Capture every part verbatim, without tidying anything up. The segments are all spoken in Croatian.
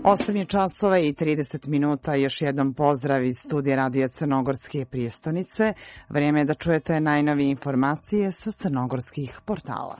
osam je časova i trideset minuta. Još jednom pozdrav iz studija radija Crnogorske prijestonice. Vrijeme je da čujete najnovije informacije sa crnogorskih portala.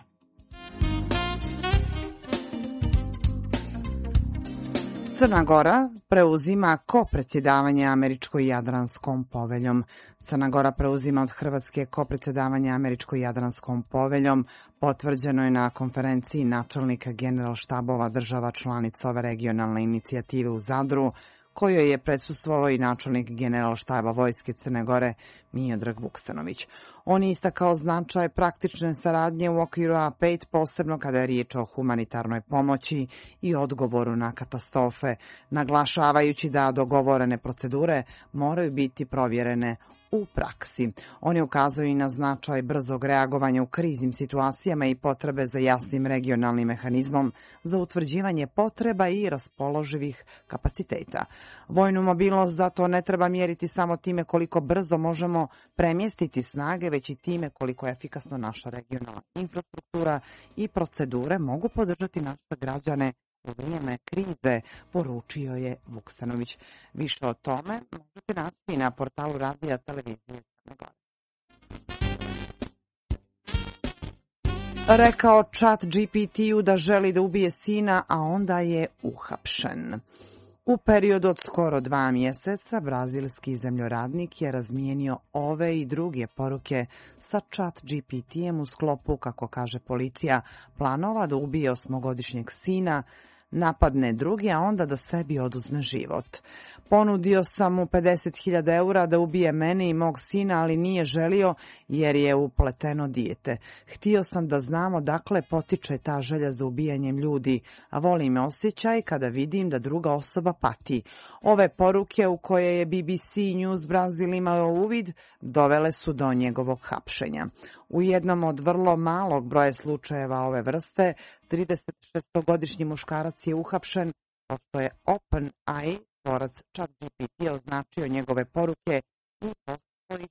Crna Gora preuzima kopredsjedavanje Američko-Jadranskom poveljom. Crna Gora preuzima od Hrvatske kopredsjedavanje Američko-Jadranskom poveljom. Potvrđeno je na konferenciji načelnika generalštabova država članica ove regionalne inicijative u Zadru, kojoj je prisustvovao i načelnik generalštaba Vojske Crne Gore Miodrag Vuksanović. On je istakao značaj praktične saradnje u okviru A pet, posebno kada je riječ o humanitarnoj pomoći i odgovoru na katastrofe, naglašavajući da dogovorene procedure moraju biti provjerene u praksi. On je ukazao i na značaj brzog reagovanja u kriznim situacijama i potrebe za jasnim regionalnim mehanizmom za utvrđivanje potreba i raspoloživih kapaciteta. Vojnu mobilnost zato ne treba mjeriti samo time koliko brzo možemo premjestiti snage, već i time koliko efikasno naša regionalna infrastruktura i procedure mogu podržati naše građane u vrijeme krize, poručio je Vuksanović. Više o tome možete naći na portalu radija televizije Crne Gore. Rekao Chat G P T-u da želi da ubije sina, a onda je uhapšen. U periodu od skoro dva mjeseca brazilski zemljoradnik je razmijenio ove i druge poruke sa Chat G P T-em u sklopu, kako kaže policija, planova da ubije osmogodišnjeg sina, napadne drugi, a onda da sebi oduzme život. Ponudio sam mu pedeset hiljada eura da ubije mene i mog sina, ali nije želio jer je upleteno dijete. Htio sam da znamo dakle potiče ta želja za ubijanjem ljudi, a volim osjećaj kada vidim da druga osoba pati. Ove poruke u koje je B B C News Brazil imao uvid dovele su do njegovog hapšenja. U jednom od vrlo malog broja slučajeva ove vrste, tridesetšestogodišnji muškarac je uhapšen pošto je OpenAI, tvorac Chat G P T, označio njegove poruke i postoji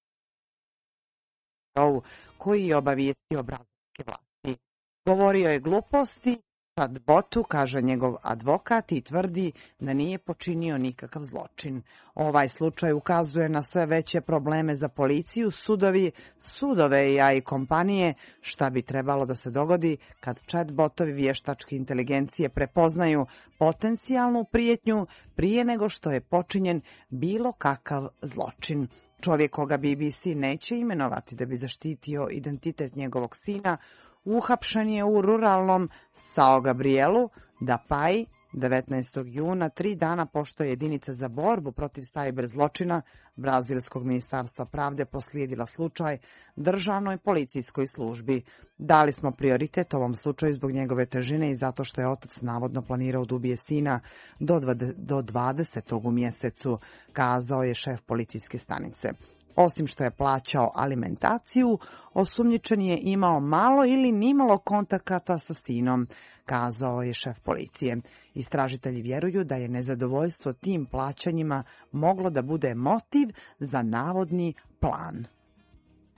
koji je obavijestio brazilske vlasti. Govorio je gluposti chatbotu, kaže njegov advokat, i tvrdi da nije počinio nikakav zločin. Ovaj slučaj ukazuje na sve veće probleme za policiju, sudovi, sudove i A I kompanije, šta bi trebalo da se dogodi kad chatbotovi vještačke inteligencije prepoznaju potencijalnu prijetnju prije nego što je počinjen bilo kakav zločin. Čovjek koga B B C neće imenovati da bi zaštitio identitet njegovog sina, uhapšen je u ruralnom Sao Gabrielu da Pai devetnaestog juna, tri dana pošto je jedinica za borbu protiv sajber zločina Brazilskog ministarstva pravde proslijedila slučaj državnoj policijskoj službi. Dali smo prioritet ovom slučaju zbog njegove težine i zato što je otac navodno planirao da ubije sina do dvadesetog u mjesecu, kazao je šef policijske stanice. Osim što je plaćao alimentaciju, osumnjičen je imao malo ili nimalo kontakata sa sinom, kazao je šef policije. Istražitelji vjeruju da je nezadovoljstvo tim plaćanjima moglo da bude motiv za navodni plan.